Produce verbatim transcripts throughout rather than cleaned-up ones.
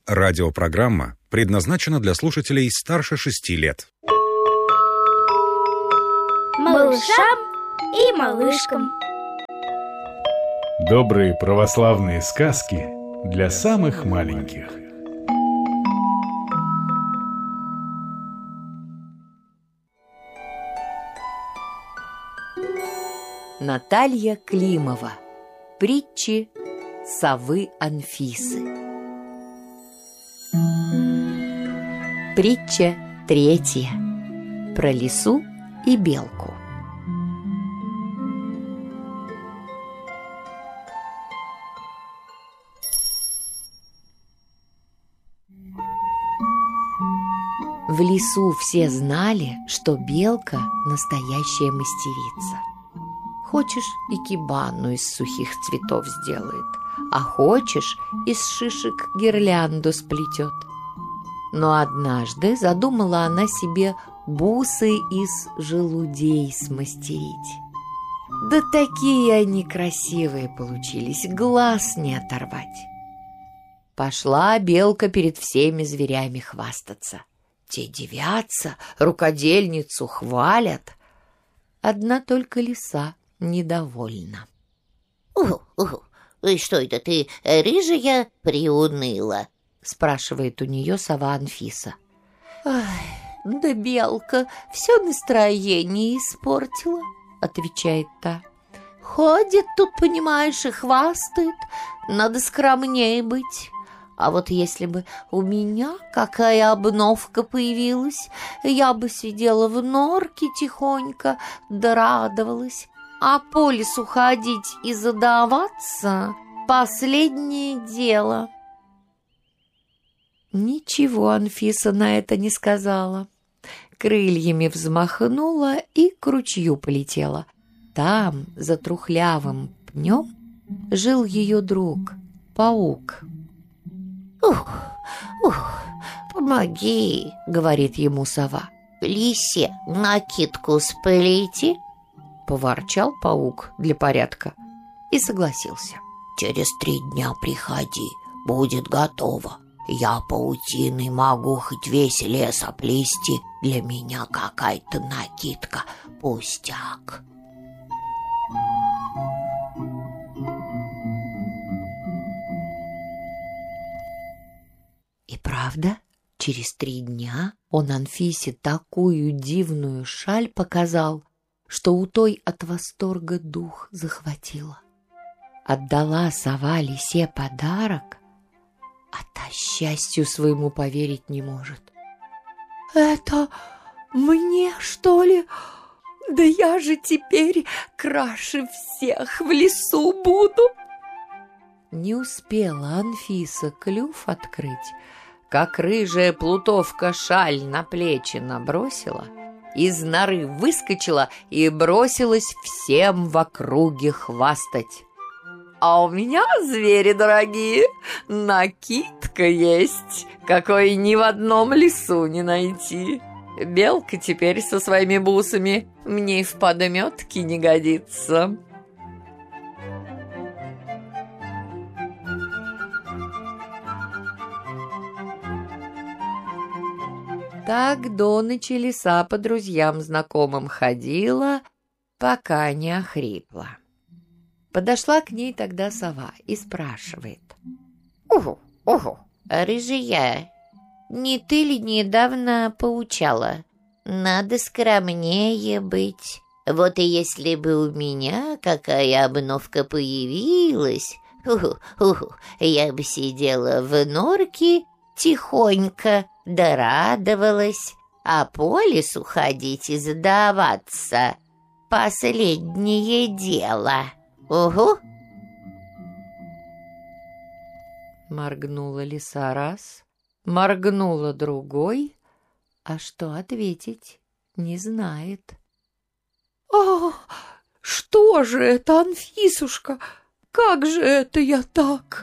Радиопрограмма предназначена для слушателей старше шести лет. Малышам и малышкам. Добрые православные сказки для самых маленьких. Наталья Климова. Притчи совы Анфисы. Притча третья. Про лису и белку. В лесу все знали, что белка настоящая мастерица. Хочешь, икебану из сухих цветов сделает, а хочешь, из шишек гирлянду сплетет. Но однажды задумала она себе бусы из желудей смастерить. Да такие они красивые получились, глаз не оторвать. Пошла белка перед всеми зверями хвастаться. Те дивятся, рукодельницу хвалят. Одна только лиса недовольна. Угу, угу. И что это ты, рыжая, приуныла? Спрашивает у нее сова Анфиса. Ай, да белка все настроение испортила, отвечает та. Ходит тут, понимаешь, и хвастает. Надо скромнее быть. А вот если бы у меня какая обновка появилась, я бы сидела в норке тихонько, да радовалась. А по лесу ходить и задаваться — последнее дело. Ничего Анфиса на это не сказала. Крыльями взмахнула и к ручью полетела. Там, за трухлявым пнем, жил ее друг, паук. «Ух, ух, помоги», — говорит ему сова. «Лисе накидку сплети». Поворчал паук для порядка и согласился. «Через три дня приходи, будет готово. Я паутиной могу хоть весь лес оплести, для меня какая-то накидка пустяк». И правда, через три дня он Анфисе такую дивную шаль показал, что у той от восторга дух захватило. Отдала сова лисе подарок, а та счастью своему поверить не может. «Это мне, что ли? Да я же теперь краше всех в лесу буду!» Не успела Анфиса клюв открыть, как рыжая плутовка шаль на плечи набросила, из норы выскочила и бросилась всем в округе хвастать. «А у меня, звери дорогие, накидка есть, какой ни в одном лесу не найти. Белка теперь со своими бусами мне и в подметке не годится». Так до ночи лиса по друзьям знакомым ходила, пока не охрипла. Подошла к ней тогда сова и спрашивает. «Угу, угу, рыжая, не ты ли недавно поучала? Надо скромнее быть. Вот и если бы у меня какая обновка появилась, уху, уху, я бы сидела в норке тихонько, да радовалась, а по лесу ходить и задаваться — последнее дело. Угу». Моргнула лиса раз, моргнула другой, а что ответить не знает. «А, что же это, Анфисушка? Как же это я так?»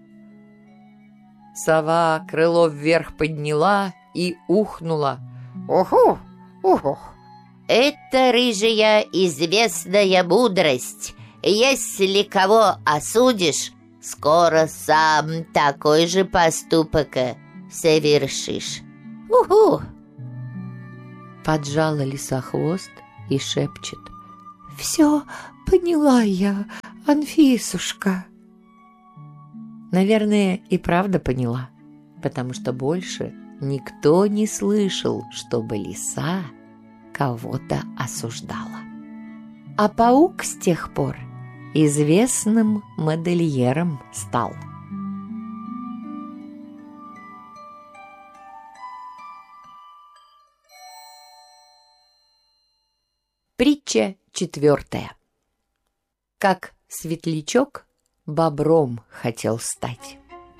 Сова крыло вверх подняла и ухнула. «Уху, уху, это, рыжая, известная мудрость. Если кого осудишь, скоро сам такой же поступок совершишь. Угу!» Поджала лиса хвост и шепчет: «Все поняла я, Анфисушка». Наверное, и правда поняла, потому что больше никто не слышал, чтобы лиса кого-то осуждала. А паук с тех пор известным модельером стал. Притча четвертая. Как светлячок бобром хотел стать.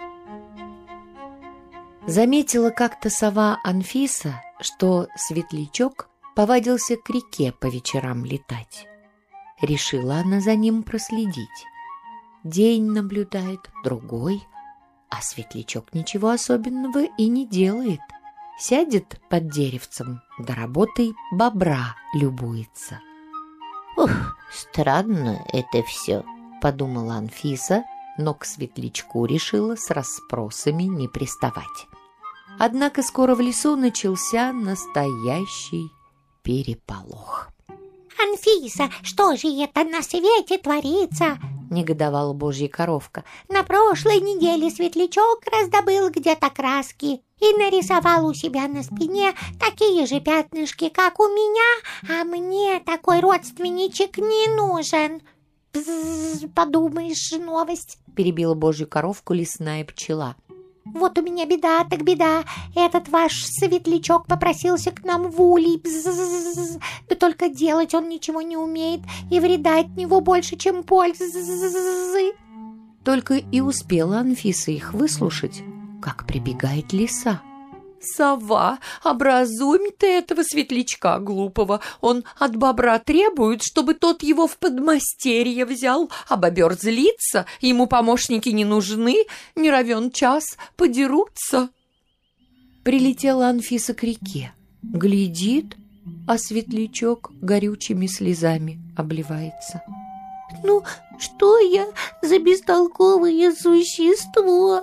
Заметила как-то сова Анфиса, что светлячок повадился к реке по вечерам летать. Решила она за ним проследить. День наблюдает, другой, а светлячок ничего особенного и не делает. Сядет под деревцем, да работой бобра любуется. «Ух, странно это все», — подумала Анфиса, но к светлячку решила с расспросами не приставать. Однако скоро в лесу начался настоящий переполох. «Анфиса, что же это на свете творится?» — негодовала божья коровка. «На прошлой неделе светлячок раздобыл где-то краски и нарисовал у себя на спине такие же пятнышки, как у меня, а мне такой родственничек не нужен». «Бззз, подумаешь, новость!» — перебила божью коровку лесная пчела. «Вот у меня беда, так беда. Этот ваш светлячок попросился к нам в улей. Бзззз. Да только делать он ничего не умеет, и вреда от него больше, чем пользы». Только и успела Анфиса их выслушать, как прибегает лиса. «Сова, образуй ты этого светлячка глупого. Он от бобра требует, чтобы тот его в подмастерье взял, а бобер злится, ему помощники не нужны, не равен час, подерутся». Прилетела Анфиса к реке, глядит, а светлячок горючими слезами обливается. «Ну, что я за бестолковое существо?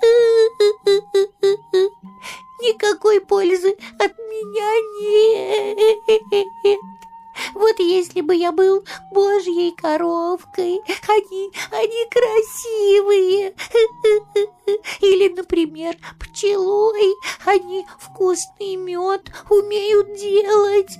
Никакой пользы от меня нет. Вот если бы я был божьей коровкой, они, они красивые. Или, например, пчелой, они вкусный мед умеют делать».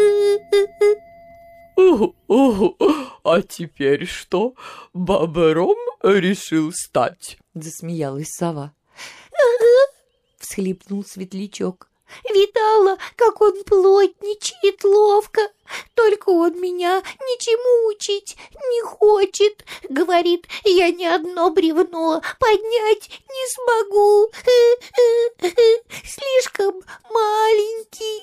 «О, а теперь что, бобром решил стать?» — засмеялась сова. — всхлипнул светлячок. «Видала, как он плотничает ловко. Только он меня ничему учить не хочет. Говорит, я ни одно бревно поднять не смогу. Слишком маленький».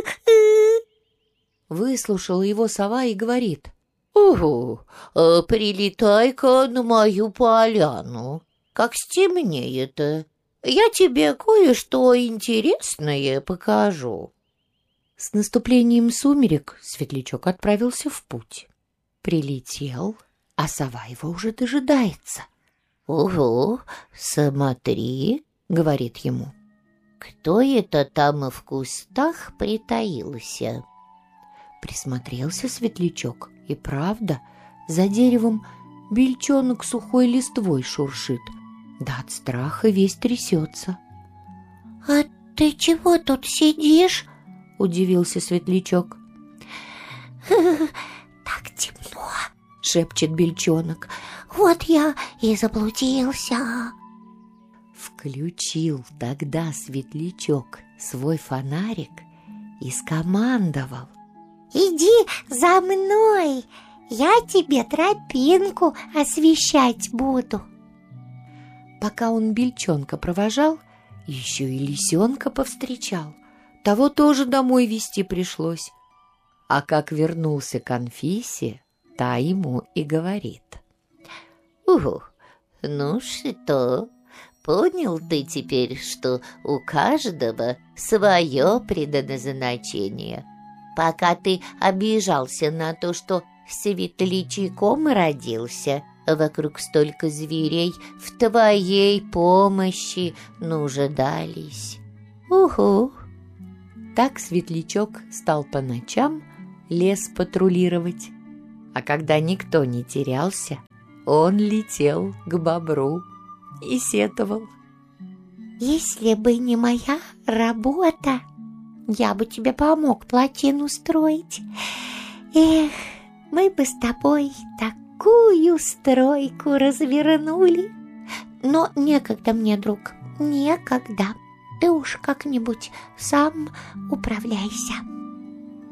Выслушала его сова и говорит: «Угу, прилетай-ка на мою поляну. Как стемнеет, я тебе кое-что интересное покажу». С наступлением сумерек светлячок отправился в путь. Прилетел, а сова его уже дожидается. «Угу, смотри», — говорит ему, — «кто это там в кустах притаился?» Присмотрелся светлячок, и правда, за деревом бельчонок сухой листвой шуршит, да от страха весь трясется. «А ты чего тут сидишь?» — удивился светлячок. «Так темно», — шепчет бельчонок. «Вот я и заблудился». Включил тогда светлячок свой фонарик и скомандовал: «Иди за мной, я тебе тропинку освещать буду». Пока он бельчонка провожал, еще и лисенка повстречал. Того тоже домой везти пришлось. А как вернулся к Анфисе, та ему и говорит: «Угу, ну что, понял ты теперь, что у каждого свое предназначение? Пока ты обижался на то, что светлячком родился, Вокруг столько зверей, в твоей помощи нуждались. Уху! Так Светлячок стал по ночам лес патрулировать. А когда никто не терялся, он летел к бобру и сетовал. Если бы не моя работа, я бы тебе помог плотину строить. Эх, мы бы с тобой такую стройку развернули. Но некогда мне, друг, некогда. Ты уж как-нибудь сам управляйся.